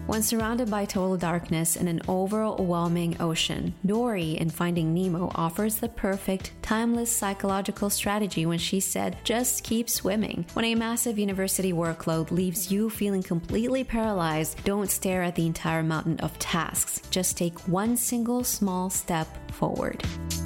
When surrounded by total darkness and an overwhelming ocean, Dory in Finding Nemo offers the perfect, timeless psychological strategy when she said, just keep swimming. When a massive university workload leaves you feeling completely paralyzed, don't stare at the entire mountain of tasks. Just take one single small step forward.